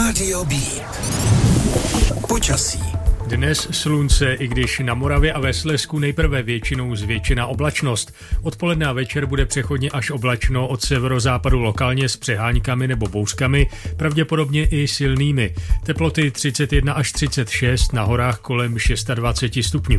Rádio B. Počasí. Dnes slunce, i když na Moravě a ve Slezsku nejprve většinou zvětšená oblačnost. Odpoledne a večer bude přechodně až oblačno, od severozápadu lokálně s přeháňkami nebo bouřkami, pravděpodobně i silnými. Teploty 31 až 36, na horách kolem 26 stupňů.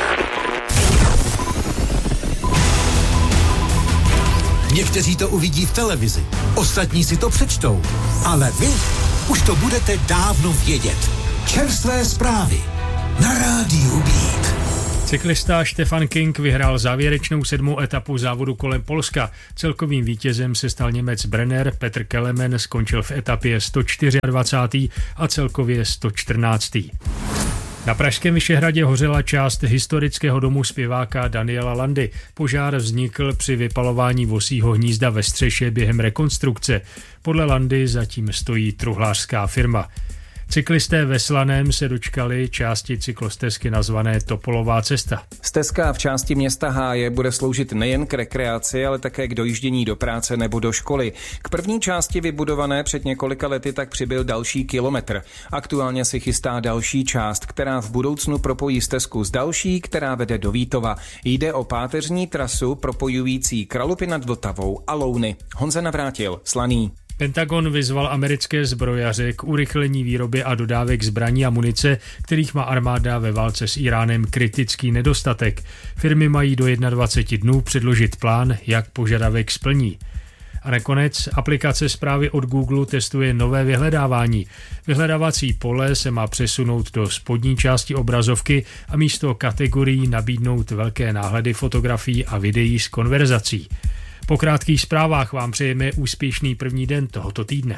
Někteří to uvidí v televizi, ostatní si to přečtou, ale vy už to budete dávno vědět. Čerstvé zprávy na Rádiu Beat. Cyklista Stefan King vyhrál závěrečnou 7. etapu závodu kolem Polska. Celkovým vítězem se stal Němec Brenner, Petr Kelemen skončil v etapě 124. a celkově 114. Na pražském Vyšehradě hořela část historického domu zpěváka Daniela Landy. Požár vznikl při vypalování vosího hnízda ve střeše během rekonstrukce. Podle Landy zatím stojí truhlářská firma. Cyklisté ve Slaném se dočkali části cyklostezky nazvané Topolová cesta. Stezka v části města Háje bude sloužit nejen k rekreaci, ale také k dojíždění do práce nebo do školy. K první části vybudované před několika lety tak přibyl další kilometr. Aktuálně se chystá další část, která v budoucnu propojí stezku s další, která vede do Vítova. Jde o páteřní trasu propojující Kralupy nad Vltavou a Louny. Honza Navrátil, Slaný. Pentagon vyzval americké zbrojaře k urychlení výroby a dodávek zbraní a munice, kterých má armáda ve válce s Iránem kritický nedostatek. Firmy mají do 21 dnů předložit plán, jak požadavek splní. A nakonec aplikace zprávy od Google testuje nové vyhledávání. Vyhledávací pole se má přesunout do spodní části obrazovky a místo kategorií nabídnout velké náhledy fotografií a videí z konverzací. Po krátkých zprávách vám přejeme úspěšný první den tohoto týdne.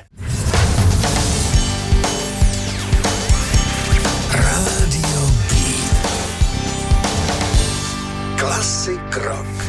Rádio B. Klasik rock.